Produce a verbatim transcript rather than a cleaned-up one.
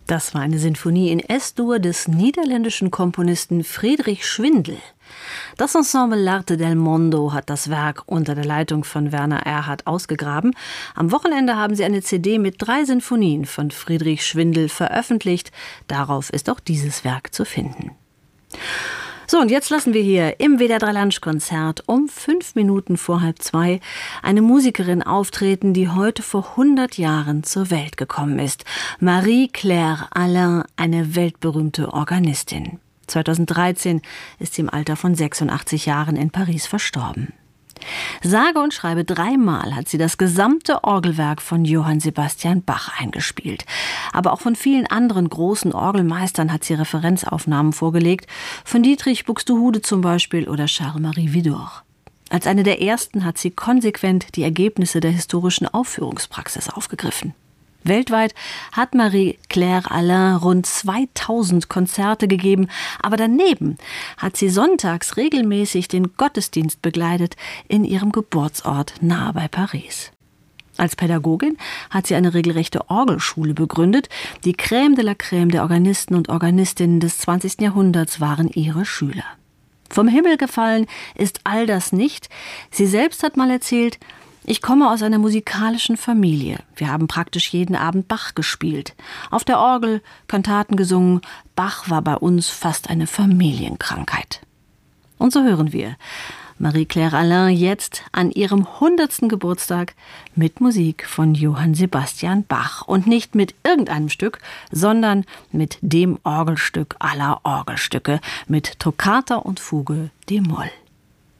Das war eine Sinfonie in S-Dur des niederländischen Komponisten Friedrich Schwindel. Das Ensemble L'Arte del Mondo hat das Werk unter der Leitung von Werner Erhardt ausgegraben. Am Wochenende haben sie eine C D mit drei Sinfonien von Friedrich Schwindel veröffentlicht. Darauf ist auch dieses Werk zu finden. So, und jetzt lassen wir hier im W D R drei Lunch-Konzert um fünf Minuten vor halb zwei eine Musikerin auftreten, die heute vor hundert Jahren zur Welt gekommen ist. Marie-Claire Alain, eine weltberühmte Organistin. zweitausenddreizehn ist sie im Alter von sechsundachtzig Jahren in Paris verstorben. Sage und schreibe dreimal hat sie das gesamte Orgelwerk von Johann Sebastian Bach eingespielt. Aber auch von vielen anderen großen Orgelmeistern hat sie Referenzaufnahmen vorgelegt, von Dietrich Buxtehude zum Beispiel oder Charles-Marie Widor. Als eine der ersten hat sie konsequent die Ergebnisse der historischen Aufführungspraxis aufgegriffen. Weltweit hat Marie-Claire Alain rund zweitausend Konzerte gegeben, aber daneben hat sie sonntags regelmäßig den Gottesdienst begleitet in ihrem Geburtsort nahe bei Paris. Als Pädagogin hat sie eine regelrechte Orgelschule begründet. Die Crème de la Crème der Organisten und Organistinnen des zwanzigsten Jahrhunderts waren ihre Schüler. Vom Himmel gefallen ist all das nicht. Sie selbst hat mal erzählt: Ich komme aus einer musikalischen Familie. Wir haben praktisch jeden Abend Bach gespielt. Auf der Orgel, Kantaten gesungen. Bach war bei uns fast eine Familienkrankheit. Und so hören wir Marie-Claire Alain jetzt an ihrem hundertsten Geburtstag mit Musik von Johann Sebastian Bach. Und nicht mit irgendeinem Stück, sondern mit dem Orgelstück aller Orgelstücke, mit Toccata und Fuge d-Moll.